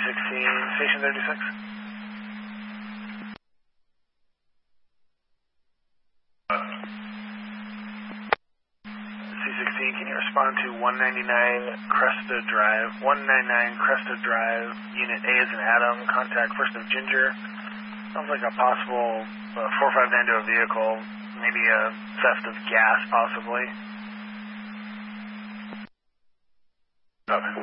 Station 36. C16, can you respond to 199 Cresta Drive? 199 Cresta Drive, Unit A is an Adam, contact 1st of Ginger. Sounds like a possible 459 to a vehicle, maybe a theft of gas, possibly. Okay.